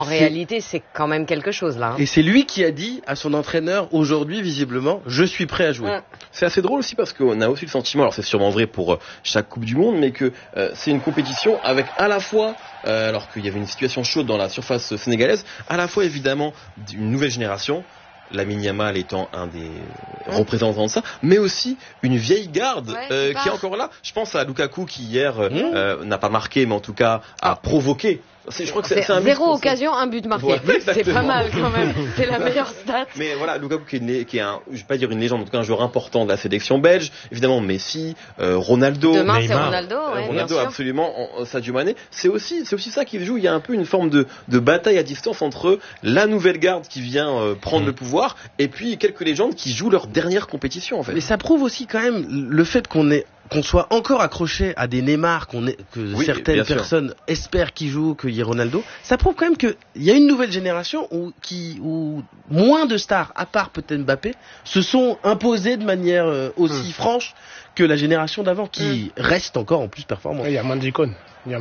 En réalité, c'est quand même quelque chose là. Et c'est lui qui a dit à son entraîneur aujourd'hui, visiblement, je suis prêt à jouer. C'est assez drôle aussi parce qu'on a aussi le sentiment, alors c'est sûrement vrai pour chaque Coupe du Monde, mais que c'est une compétition avec à la fois, alors qu'il y avait une situation chaude dans la surface sénégalaise, à la fois évidemment une nouvelle génération, Lamine Yamal étant un des représentants de ça, mais aussi une vieille garde qui est encore là. Je pense à Lukaku qui hier n'a pas marqué, mais en tout cas a provoqué. Je crois que c'est un 0 occasion, un but marqué. Ouais, c'est pas mal quand même. C'est la meilleure stat. Mais voilà, Lukaku qui est je vais pas dire une légende, en tout cas un joueur important de la sélection belge. Évidemment Messi, Ronaldo. Demain Neymar, c'est Ronaldo, Ronaldo absolument, Sadio Mané. C'est aussi ça qui joue. Il y a un peu une forme de bataille à distance entre la nouvelle garde qui vient prendre le pouvoir et puis quelques légendes qui jouent leur dernière compétition en fait. Mais ça prouve aussi quand même le fait qu'on soit encore accroché à des Neymar, que certaines personnes espèrent qu'il joue, qu'il y ait Ronaldo. Ça prouve quand même qu'il y a une nouvelle génération où moins de stars, à part peut-être Mbappé, se sont imposées de manière aussi franche que la génération d'avant, qui reste encore en plus performante. Il y a moins d'icônes. Il y a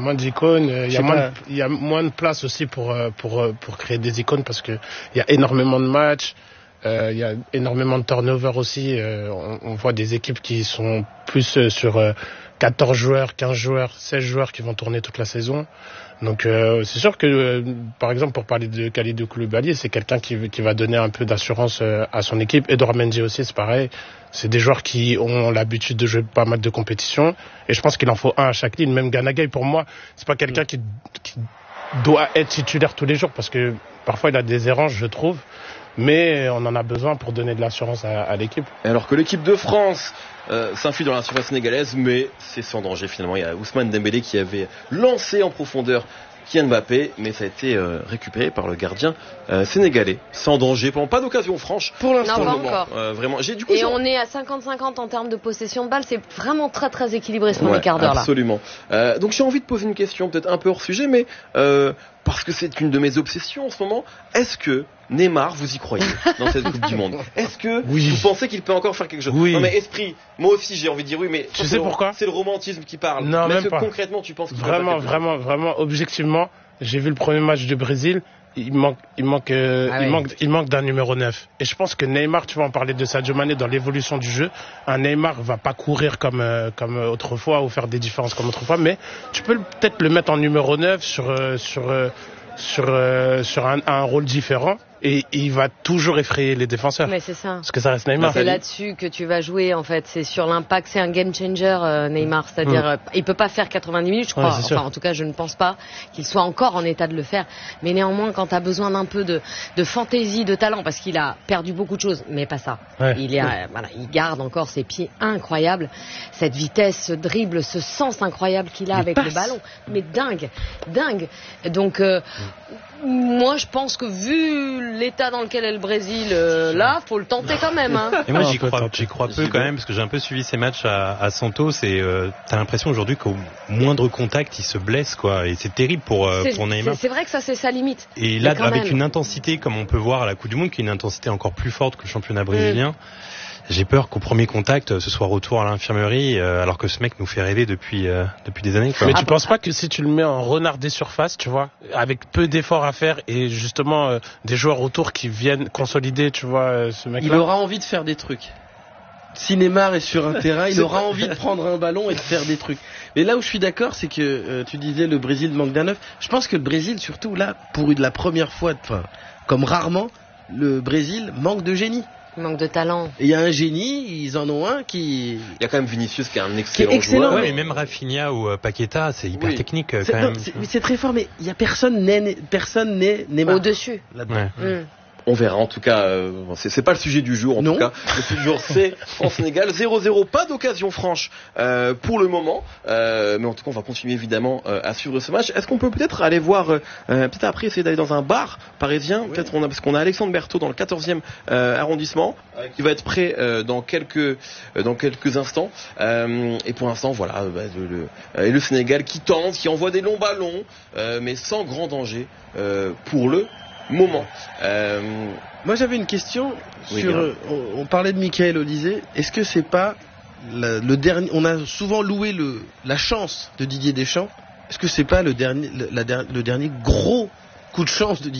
moins de place aussi pour créer des icônes parce que il y a énormément de matchs. Il y a énormément de turnover aussi. On voit des équipes qui sont plus sur 14 joueurs, 15 joueurs, 16 joueurs qui vont tourner toute la saison. Donc c'est sûr que, par exemple, pour parler de Kalidou Koulibaly, c'est quelqu'un qui va donner un peu d'assurance à son équipe. Edouard Mendy aussi, c'est pareil. C'est des joueurs qui ont l'habitude de jouer pas mal de compétitions. Et je pense qu'il en faut un à chaque ligne. Même Gana Gueye, pour moi, c'est pas quelqu'un qui doit être titulaire tous les jours parce que parfois il a des errances, je trouve. Mais on en a besoin pour donner de l'assurance à l'équipe. Alors que l'équipe de France s'infile dans la surface sénégalaise, mais c'est sans danger finalement. Il y a Ousmane Dembélé qui avait lancé en profondeur Kylian Mbappé, mais ça a été récupéré par le gardien sénégalais. Sans danger, pas d'occasion franche. Pour l'instant, non, pas encore. Vraiment. On est à 50-50 en termes de possession de balle. C'est vraiment très très équilibré ce premier quart d'heure là. Absolument. Donc j'ai envie de poser une question peut-être un peu hors sujet, mais parce que c'est une de mes obsessions en ce moment. Est-ce que Neymar, vous y croyez dans cette Coupe du Monde? Est-ce que vous pensez qu'il peut encore faire quelque chose? Oui. Non mais esprit, moi aussi j'ai envie de dire oui, mais tu sais pourquoi? C'est le romantisme qui parle. Non, mais même pas. Concrètement, tu penses qu'il vraiment, objectivement, j'ai vu le premier match du Brésil. Il manque d'un numéro 9. Et je pense que Neymar, tu vas en parler de Sadio Mané dans l'évolution du jeu. Un Neymar va pas courir comme autrefois ou faire des différences comme autrefois, mais tu peux peut-être le mettre en numéro 9 sur un rôle différent. Et il va toujours effrayer les défenseurs. Mais c'est ça. Parce que ça reste Neymar. C'est là-dessus que tu vas jouer, en fait. C'est sur l'impact. C'est un game changer, Neymar. C'est-à-dire, il peut pas faire 90 minutes, je crois. Enfin, en tout cas, je ne pense pas qu'il soit encore en état de le faire. Mais néanmoins, quand tu as besoin d'un peu de fantaisie, de talent, parce qu'il a perdu beaucoup de choses, mais pas ça. Ouais. Il garde encore ses pieds incroyables. Cette vitesse, ce dribble, ce sens incroyable qu'il a avec le ballon. Mais dingue. Donc, moi, je pense que vu l'état dans lequel est le Brésil, là, faut le tenter quand même. Hein. Et moi, j'y crois peu quand même, parce que j'ai un peu suivi ces matchs à Santos, et t'as l'impression aujourd'hui qu'au moindre contact, il se blesse, quoi. Et c'est terrible pour Neymar. C'est vrai que ça, c'est sa limite. Et là, avec une intensité, comme on peut voir à la Coupe du Monde, qui est une intensité encore plus forte que le championnat brésilien. J'ai peur qu'au premier contact, ce soit retour à l'infirmerie, alors que ce mec nous fait rêver depuis des années, quoi. Mais tu penses pas que si tu le mets en renard des surfaces, tu vois, avec peu d'efforts à faire et justement des joueurs autour qui viennent consolider, tu vois, ce mec-là. Il aura envie de faire des trucs. Si Neymar est sur un terrain, il aura envie de prendre un ballon et de faire des trucs. Mais là où je suis d'accord, c'est que tu disais le Brésil manque d'un neuf. Je pense que le Brésil, surtout là, pour la première fois, comme rarement, le Brésil manque de génie. Il manque de talent. Et il y a un génie, ils en ont un qui... Il y a quand même Vinicius qui est un excellent joueur. Ouais, mais même Rafinha ou Paqueta, c'est hyper technique quand même. C'est très fort, mais il y a personne n'est Neymar. Au-dessus. Là-dedans. Ouais. On verra, en tout cas, c'est pas le sujet du jour, tout cas. Le sujet du jour, c'est France-Sénégal, 0-0, pas d'occasion franche pour le moment, mais en tout cas, on va continuer évidemment à suivre ce match. Est-ce qu'on peut peut-être aller voir, peut-être après, essayer d'aller dans un bar parisien, peut-être parce qu'on a Alexandre Berthaud dans le 14e arrondissement, qui va être prêt dans quelques instants, et pour l'instant, voilà, et le Sénégal qui tente, qui envoie des longs ballons, mais sans grand danger pour le moment. Moi j'avais une question sur. On parlait de Michael Olise. Est-ce que c'est pas le dernier? On a souvent loué la chance de Didier Deschamps. Est-ce que c'est pas le dernier gros coup de chance de